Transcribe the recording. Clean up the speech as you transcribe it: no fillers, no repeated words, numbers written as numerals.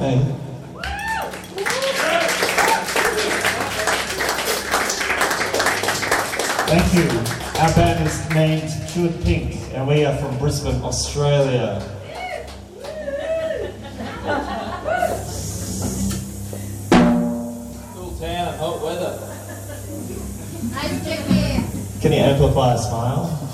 May. Thank you. Our band is named Good Pink, and we are from Brisbane, Australia. Cool town, hot weather. Can you amplify a smile?